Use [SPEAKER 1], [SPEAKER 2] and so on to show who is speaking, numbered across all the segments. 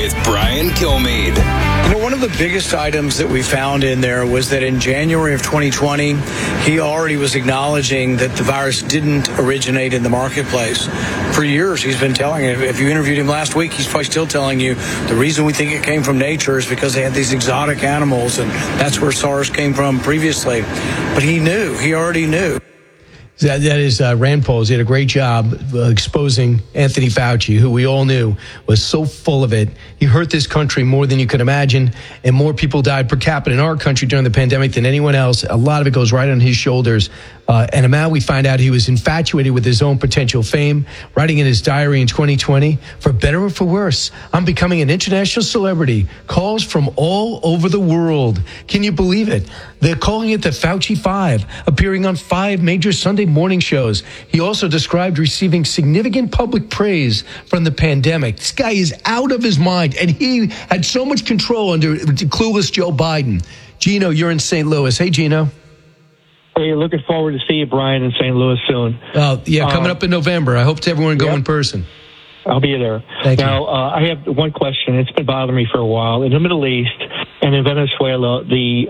[SPEAKER 1] With Brian Kilmeade.
[SPEAKER 2] You know, one of the biggest items that we found in there was that in January of 2020, he already was acknowledging that the virus didn't originate in the marketplace. For years, he's been telling it. If you interviewed him last week, he's probably still telling you the reason we think it came from nature is because they had these exotic animals, and that's where SARS came from previously. But he knew. He already knew.
[SPEAKER 3] That is Rand Paul. He did a great job exposing Anthony Fauci, who we all knew was so full of it. He hurt this country more than you could imagine, and more people died per capita in our country during the pandemic than anyone else. A lot of it goes right on his shoulders. And now we find out he was infatuated with his own potential fame, writing in his diary in 2020, for better or for worse, I'm becoming an international celebrity. Calls from all over the world. Can you believe it? They're calling it the Fauci Five, appearing on 5 major Sunday morning shows. He also described receiving significant public praise from the pandemic. This guy is out of his mind, and he had so much control under clueless Joe Biden. Gino, you're in St. Louis. Hey, Gino.
[SPEAKER 4] Hey, looking forward to see you, Brian, in St. Louis soon.
[SPEAKER 3] Coming up in November. I hope everyone go in person.
[SPEAKER 4] I'll be there.
[SPEAKER 3] Thank you.
[SPEAKER 4] Now, I have one question. It's been bothering me for a while. In the Middle East and in Venezuela, the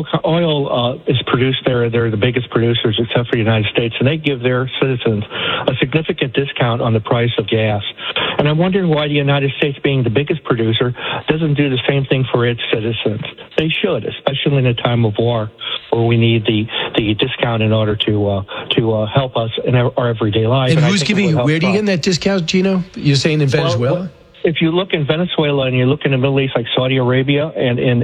[SPEAKER 4] oil is produced there. They're the biggest producers except for the United States, and they give their citizens a significant discount on the price of gas. And I'm wondering why the United States, being the biggest producer, doesn't do the same thing for its citizens. They should, especially in a time of war where we need the discount in order to help us in our everyday life.
[SPEAKER 3] And who's giving? Where do you get that discount, Gino? You're saying in Venezuela?
[SPEAKER 4] Well, if you look in Venezuela and you look in the Middle East, like Saudi Arabia and in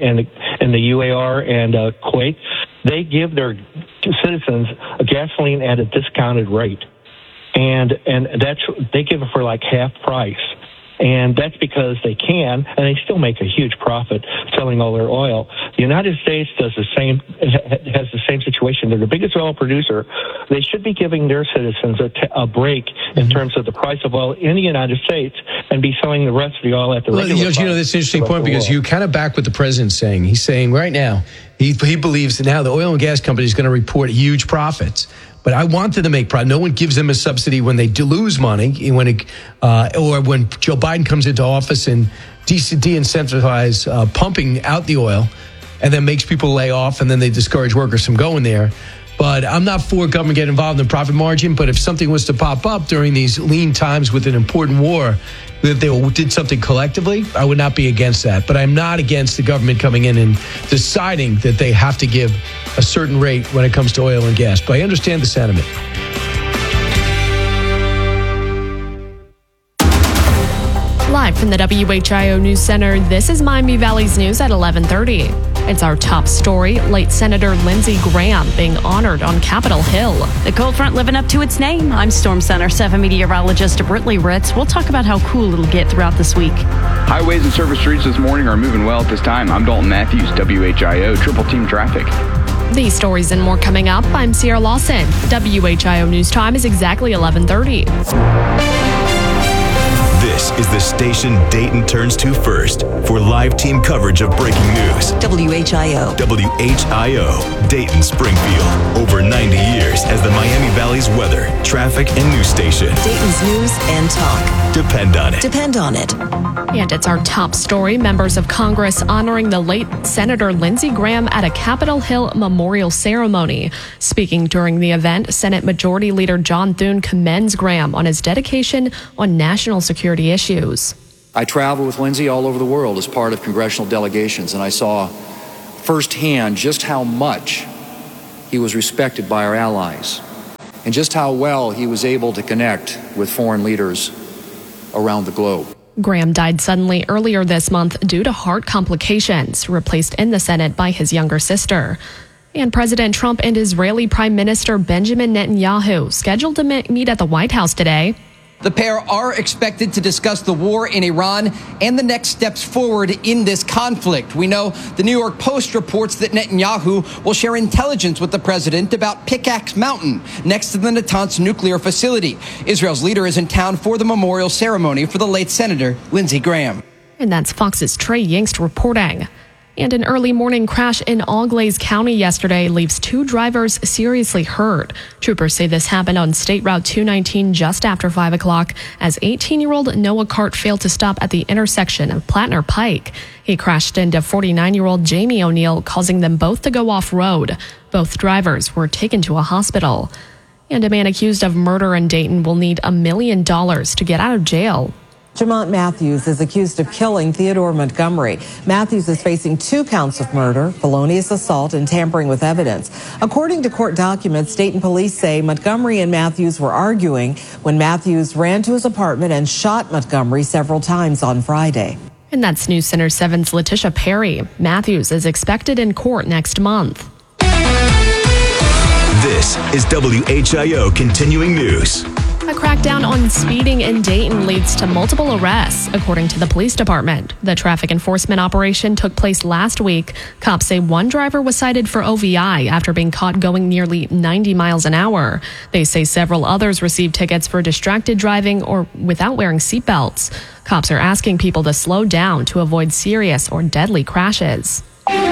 [SPEAKER 4] the UAR and Kuwait, they give their citizens a gasoline at a discounted rate, and they give it for like half price. And that's because they can, and they still make a huge profit selling all their oil. The United States has the same situation. They're the biggest oil producer. They should be giving their citizens a break in terms of the price of oil in the United States and be selling the rest of the oil at the regular price.
[SPEAKER 3] You know, that's an interesting point because you kind of back what the president's saying. He's saying right now, he believes that now the oil and gas company is going to report huge profits. But I want them to make profit. No one gives them a subsidy when they do lose money, or when Joe Biden comes into office and de-incentivize pumping out the oil and then makes people lay off and then they discourage workers from going there. But I'm not for government getting involved in the profit margin. But if something was to pop up during these lean times with an important war, that they did something collectively, I would not be against that. But I'm not against the government coming in and deciding that they have to give a certain rate when it comes to oil and gas. But I understand the sentiment.
[SPEAKER 5] Live from the WHIO News Center, this is Miami Valley's News at 11:30. It's our top story, late Senator Lindsey Graham being honored on Capitol Hill.
[SPEAKER 6] The cold front living up to its name. I'm Storm Center 7 meteorologist Britley Ritz. We'll talk about how cool it'll get throughout this week.
[SPEAKER 7] Highways and surface streets this morning are moving well at this time. I'm Dalton Matthews, WHIO Triple Team Traffic.
[SPEAKER 5] These stories and more coming up. I'm Sierra Lawson. WHIO News Time is exactly 11:30.
[SPEAKER 1] This is the station Dayton turns to first for live team coverage of breaking news.
[SPEAKER 8] WHIO.
[SPEAKER 1] WHIO, Dayton Springfield. Over 90 years as the Miami Valley's weather, traffic, and news station.
[SPEAKER 8] Dayton's news and talk.
[SPEAKER 1] Depend on it.
[SPEAKER 8] Depend on it.
[SPEAKER 5] And it's our top story. Members of Congress honoring the late Senator Lindsey Graham at a Capitol Hill memorial ceremony. Speaking during the event, Senate Majority Leader John Thune commends Graham on his dedication on national security issues.
[SPEAKER 9] I traveled with Lindsey all over the world as part of congressional delegations, and I saw firsthand just how much he was respected by our allies and just how well he was able to connect with foreign leaders around the globe.
[SPEAKER 5] Graham died suddenly earlier this month due to heart complications, replaced in the Senate by his younger sister. And President Trump and Israeli Prime Minister Benjamin Netanyahu scheduled to meet at the White House today.
[SPEAKER 10] The pair are expected to discuss the war in Iran and the next steps forward in this conflict. We know the New York Post reports that Netanyahu will share intelligence with the president about Pickaxe Mountain, next to the Natanz nuclear facility. Israel's leader is in town for the memorial ceremony for the late Senator Lindsey Graham.
[SPEAKER 5] And that's Fox's Trey Yingst reporting. And an early morning crash in Auglaize County yesterday leaves 2 drivers seriously hurt. Troopers say this happened on State Route 219 just after 5 o'clock as 18-year-old Noah Cart failed to stop at the intersection of Plattner Pike. He crashed into 49-year-old Jamie O'Neill, causing them both to go off-road. Both drivers were taken to a hospital. And a man accused of murder in Dayton will need $1 million to get out of jail.
[SPEAKER 11] Jamont Matthews is accused of killing Theodore Montgomery. Matthews is facing 2 counts of murder, felonious assault, and tampering with evidence. According to court documents, Dayton police say Montgomery and Matthews were arguing when Matthews ran to his apartment and shot Montgomery several times on Friday.
[SPEAKER 5] And that's News Center 7's Letitia Perry. Matthews is expected in court next month.
[SPEAKER 1] This is WHIO Continuing News.
[SPEAKER 5] A crackdown on speeding in Dayton leads to multiple arrests, according to the police department. The traffic enforcement operation took place last week. Cops say 1 driver was cited for OVI after being caught going nearly 90 miles an hour. They say several others received tickets for distracted driving or without wearing seatbelts. Cops are asking people to slow down to avoid serious or deadly crashes.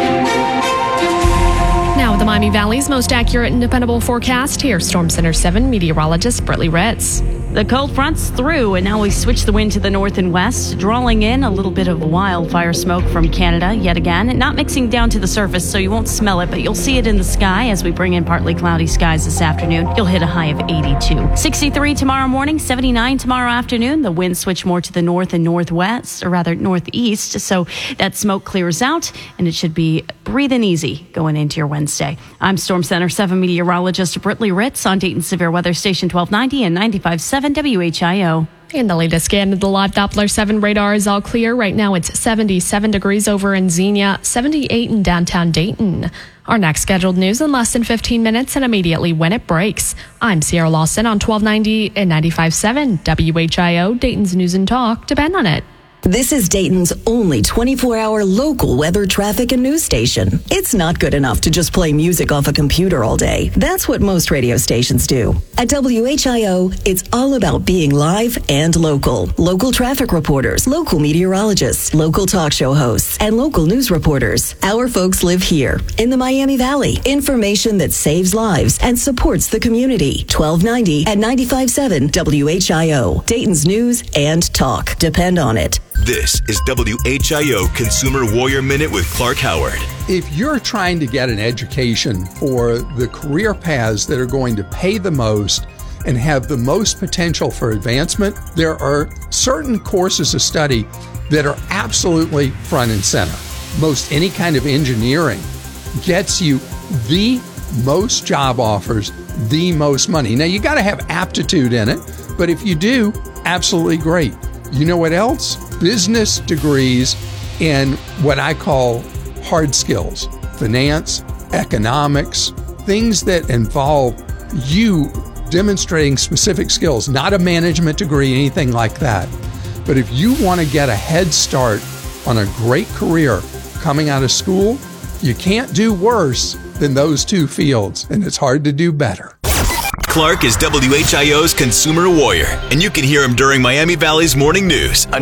[SPEAKER 5] Now, the Miami Valley's most accurate and dependable forecast. Here's Storm Center 7 meteorologist Britley Ritz.
[SPEAKER 6] The cold front's through, and now we switch the wind to the north and west, drawing in a little bit of wildfire smoke from Canada yet again. Not mixing down to the surface, so you won't smell it, but you'll see it in the sky as we bring in partly cloudy skies this afternoon. You'll hit a high of 82. 63 tomorrow morning, 79 tomorrow afternoon. The winds switch more to the north and northwest, or rather northeast, so that smoke clears out, and it should be breathing easy going into your Wednesday. I'm Storm Center 7 meteorologist Britley Ritz on Dayton Severe Weather Station 1290 and 95.7 WHIO.
[SPEAKER 5] And the latest scan of the live Doppler 7 radar is all clear. Right now it's 77 degrees over in Xenia, 78 in downtown Dayton. Our next scheduled news in less than 15 minutes and immediately when it breaks. I'm Sierra Lawson on 1290 and 95.7 WHIO, Dayton's News and Talk. Depend on it.
[SPEAKER 8] This is Dayton's only 24-hour local weather, traffic, and news station. It's not good enough to just play music off a computer all day. That's what most radio stations do. At WHIO, it's all about being live and local. Local traffic reporters, local meteorologists, local talk show hosts, and local news reporters. Our folks live here in the Miami Valley. Information that saves lives and supports the community. 1290 and 95.7 WHIO. Dayton's News and Talk. Depend on it.
[SPEAKER 1] This is WHIO Consumer Warrior Minute with Clark Howard.
[SPEAKER 12] If you're trying to get an education for the career paths that are going to pay the most and have the most potential for advancement, there are certain courses of study that are absolutely front and center. Most any kind of engineering gets you the most job offers, the most money. Now, you got to have aptitude in it, but if you do, absolutely great. You know what else? Business degrees in what I call hard skills, finance, economics, things that involve you demonstrating specific skills, not a management degree, anything like that. But if you want to get a head start on a great career coming out of school, you can't do worse than those 2 fields, and it's hard to do better.
[SPEAKER 1] Clark is WHIO's Consumer Warrior, and you can hear him during Miami Valley's Morning News on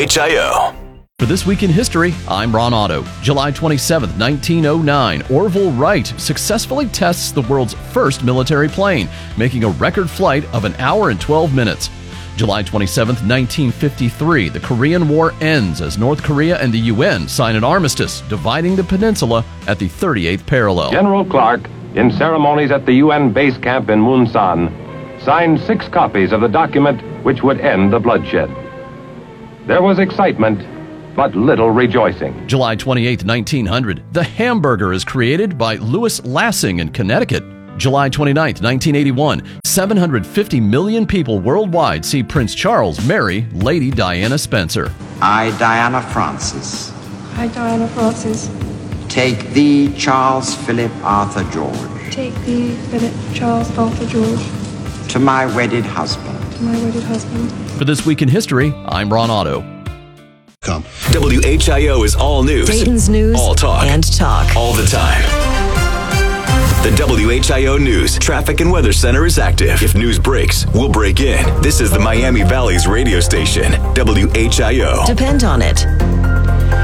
[SPEAKER 1] WHIO.
[SPEAKER 13] For This Week in History, I'm Ron Otto. July 27, 1909, Orville Wright successfully tests the world's first military plane, making a record flight of 1 hour and 12 minutes. July 27, 1953, the Korean War ends as North Korea and the UN sign an armistice, dividing the peninsula at the 38th parallel.
[SPEAKER 14] General Clark, in ceremonies at the UN base camp in Munsan, signed 6 copies of the document which would end the bloodshed. There was excitement, but little rejoicing.
[SPEAKER 13] July 28, 1900, the hamburger is created by Louis Lassing in Connecticut. July 29, 1981, 750 million people worldwide see Prince Charles marry Lady Diana Spencer.
[SPEAKER 15] I, Diana Francis.
[SPEAKER 16] I, Diana Francis.
[SPEAKER 15] Take thee, Charles Philip Arthur George.
[SPEAKER 16] Take thee, Philip Charles Arthur George.
[SPEAKER 15] To my wedded husband.
[SPEAKER 16] To my wedded husband.
[SPEAKER 13] For This Week in History, I'm Ron Otto.
[SPEAKER 1] WHIO is all news.
[SPEAKER 8] Dayton's News
[SPEAKER 1] all talk.
[SPEAKER 8] And Talk.
[SPEAKER 1] All the time. The WHIO News Traffic and Weather Center is active. If news breaks, we'll break in. This is the Miami Valley's radio station, WHIO.
[SPEAKER 8] Depend on it.